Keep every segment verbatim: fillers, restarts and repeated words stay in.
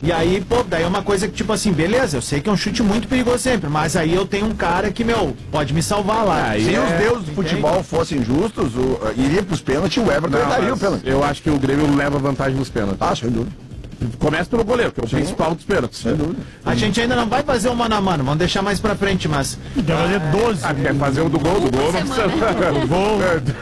E aí, pô, daí é uma coisa que, tipo assim, beleza, eu sei que é um chute muito perigoso sempre, mas aí eu tenho um cara que, meu, pode me salvar lá. Ah, Se é... os deuses do futebol fossem justos, o, iria pros pênaltis, o Everton Não, daria o mas pênalti. eu acho que o Grêmio leva vantagem nos pênaltis. Ah, sem dúvida. Começa pelo goleiro, que é o Sim. principal dos pênaltis. Sem dúvida. A gente ainda não vai fazer o mano a mano, vamos deixar mais pra frente, mas... Deve fazer doze. Ah, quer fazer o do gol, do gol, não precisa. O gol.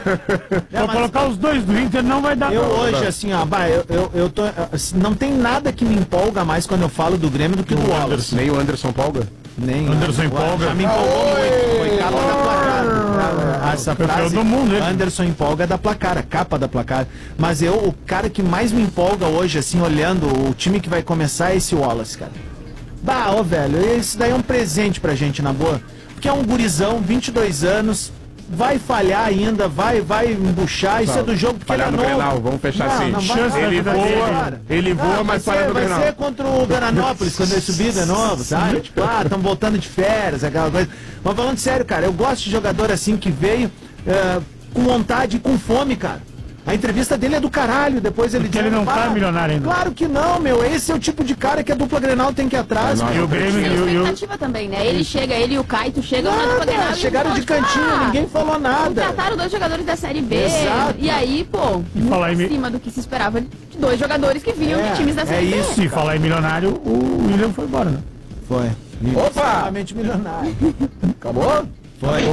É, Vou mas colocar os dois do Inter, não vai dar. eu hoje, assim, ó, bah, eu, eu, eu tô... assim, não tem nada que me empolga mais quando eu falo do Grêmio do que do Wallace. Nem o Anderson Polga. Nem Anderson o- empolga. Já me empolgou muito, foi capa da placar. Essa Campeão frase, do mundo, ele. Anderson empolga é da placar, a capa da placar. Mas eu, o cara que mais me empolga hoje, assim, olhando o time que vai começar é esse Wallace, cara. Bah, ó, velho, esse daí é um presente pra gente, na boa. Porque é um gurizão, vinte e dois anos, vai falhar ainda, vai, vai embuchar, isso é do jogo, porque ele é Falhar no novo. Grenal, vamos fechar Não, assim. não vai Chance não, ele vai voa, ser, cara. ele voa, Não, mas vai falha ser, no vai Grenal. ser contra o Veranópolis, quando ele subir de novo, sabe? Tipo, ah, estão voltando de férias, aquela coisa. Mas falando sério, cara, eu gosto de jogador assim que veio eh, com vontade e com fome, cara. A entrevista dele é do caralho, depois ele Porque ele não tá milionário ainda. Claro que não, meu. Esse é o tipo de cara que a dupla Grenal tem que ir atrás. É, meu. E o Grêmio e o- e o- Expectativa também, né? Ele chega, ele e o Caio chegam na dupla Grenal. Nada, e chegaram eles de falam, cantinho, tipo, ah, ninguém falou nada. Contrataram dois jogadores da Série B. Exato. E aí, pô, muito falar em mi- acima do que se esperava de dois jogadores que vinham É, de times da é Série B. isso. Se falar em milionário, o William foi embora, né? Foi. Opa! Extremamente milionário. Acabou? Foi.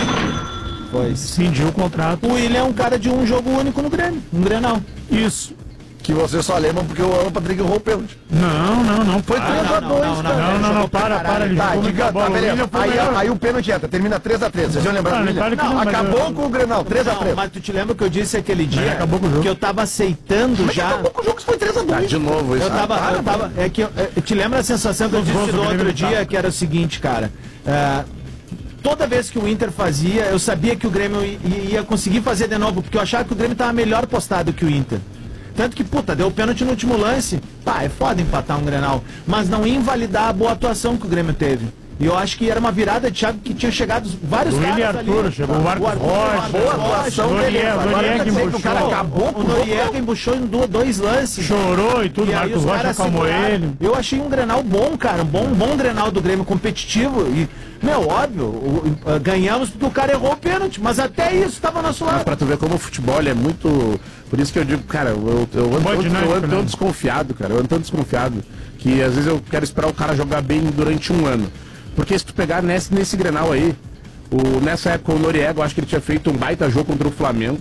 Foi. Cindiu o contrato. O William é um cara de um jogo único no Grêmio, um Grenal. Isso. Que vocês só lembram porque o Alan Patrick errou o pênalti. Não, não, não. Foi para. três a dois, não, cara. Não, não, não, para, para. Ele Tá, jogou diga, muita tá, bola. O beleza. William foi Aí, melhor. aí o pênalti entra, termina três a três. Vocês iam lembrar Ah, do William? claro que Não, não, mas acabou eu- com o Grenal, três a três. Não, mas tu te lembra que eu disse aquele dia acabou com o jogo. que eu tava aceitando já. Acabou com o jogo, foi três a Tá, dois. de novo isso. Eu tava, eu tava, é que eu, eu te lembra a sensação que eu Os disse gols do do Grêmio outro tá. dia, que era o seguinte, cara. é, toda vez que o Inter fazia, eu sabia que o Grêmio i- ia conseguir fazer de novo, porque eu achava que o Grêmio tava melhor postado que o Inter. Tanto que, puta, deu pênalti no último lance. Pá, é foda empatar um Grenal. Mas não ia invalidar a boa atuação que o Grêmio teve. E eu acho que era uma virada de chave que tinha chegado vários O William caras ali. Arthur, chegou o Marcos Arthur, Rocha, Marcos boa Rocha, atuação o dele. Noriega, Agora Noriega quer dizer que o embuchou. cara acabou O com o jogo. Noriega embuchou em do- dois lances. Chorou e tudo, E aí Marcos os Rocha caras acalmou seguraram. ele. Eu achei um Grenal bom, cara. Um bom, um bom Grenal do Grêmio, competitivo. E, meu, óbvio, o- o- ganhamos porque o cara errou o pênalti. Mas até isso tava ao nosso Mas lado. pra tu ver como o futebol ele é muito. Por isso que eu digo, cara, eu, eu, eu ando, Boa eu, dinâmica, eu ando né? tão desconfiado, cara. Eu ando tão desconfiado que às vezes eu quero esperar o cara jogar bem durante um ano. Porque se tu pegar nesse, nesse Grenal aí, o, nessa época o Noriega, eu acho que ele tinha feito um baita jogo contra o Flamengo.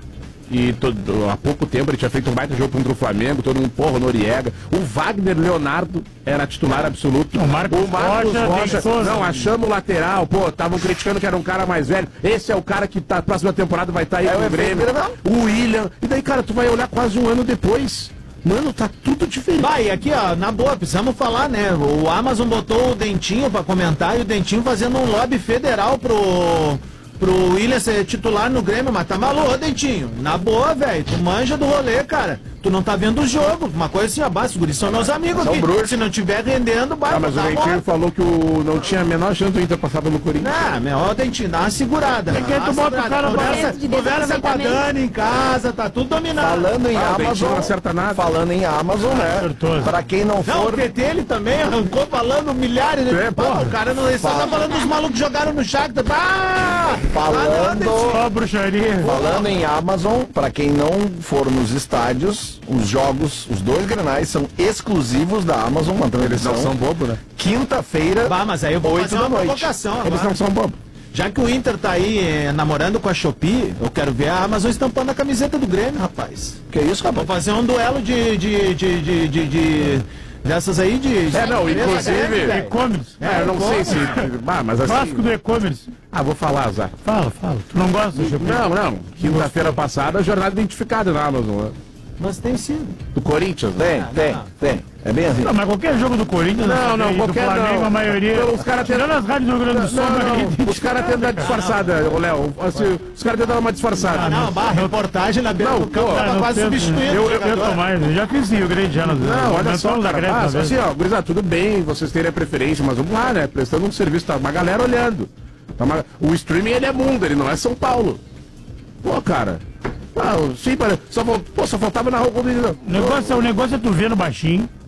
E todo, há pouco tempo ele tinha feito um baita jogo contra o Flamengo, todo mundo, porra, o Noriega. O Wagner Leonardo era titular absoluto. O Marcos Rocha, Rocha, tem Souza. não, achamos o lateral, pô, estavam criticando que era um cara mais velho. Esse é o cara que tá, próxima temporada vai estar aí É o no efeito Grêmio. Grenal. O William. E daí, cara, tu vai olhar quase um ano depois. Mano, tá tudo diferente. Vai, aqui, ó, na boa, precisamos falar, né? O Amazon botou o Dentinho pra comentar e o Dentinho fazendo um lobby federal pro. Pro William ser titular no Grêmio, mas tá maluco, Dentinho. Na boa, velho. Tu manja do rolê, cara. Tu não tá vendo o jogo. Uma coisa assim, abaixo, os guris são meus amigos São aqui. bruxos. Se não tiver rendendo, vai Ah, mas o botar Dentinho moto. falou que o, não tinha a menor chance do Inter passar pelo Corinthians. Ah, meu, ó, Dentinho, dá uma segurada. que aí tu bota o cara pra conversa, dentro de conversa com a desaproveitamento. Dani em casa, tá tudo dominado. Falando em Ah, o Dentinho Amazon, não acerta nada. falando em Amazon, né? Acertou. Pra quem não Não, for... o T T ele também arrancou falando milhares de É, Pô, porra. o cara não ele só tá falando dos malucos que jogaram no Shakhtar. Ah! Falando- Só bruxaria. Falando em Amazon, pra quem não for nos estádios, os jogos, os dois Grenais são exclusivos da Amazon, uma Eles transmissão. não são bobo, né? Quinta-feira, Bah, mas aí eu vou oito fazer da uma noite. provocação Eles agora. não são bobo. Já que o Inter tá aí eh, namorando com a Shopee, eu quero ver a Amazon estampando a camiseta do Grêmio, rapaz. Que isso, Vou rapaz? fazer um duelo de... de, de, de, de, de- dessas aí de... É, não, de- inclusive- velho. E-commerce. É, eu não sei se. Ah, mas assim. Clássico do e-commerce. Ah, vou falar, Azar. Fala, fala. Tu não gosta do Chapéu? Não, não. Quinta-feira passada, jornada identificada na Amazon. Né? Mas tem sido. Do Corinthians, né? Tem, não, tem, não. tem. É bem assim. Não, mas qualquer jogo do Corinthians, Não, não, e do qualquer Flamengo, não. a maioria. Não, os caras tirando as rádios do Rio Grande do Sul, Não, mas não, ninguém- os caras tentam dar disfarçada, ô Léo. Assim, os caras tentam dar uma disfarçada. Ah, não, bah, reportagem na beira Não, do campo pô, tava não quase tento, substituindo. Eu, o eu, eu jogador. tô mais, eu já fiz Rio Grande já. Não, olha só, cara, Grande, mas, talvez. assim, ó, gurizada, tudo bem vocês terem a preferência, mas vamos lá, né? Prestando um serviço, tá uma galera olhando. Tá uma- O streaming, ele é mundo, ele não é São Paulo. Pô, cara. Ah, sim, pare- só, fal- pô, só faltava na rua. O negócio, é- o negócio é tu ver no baixinho.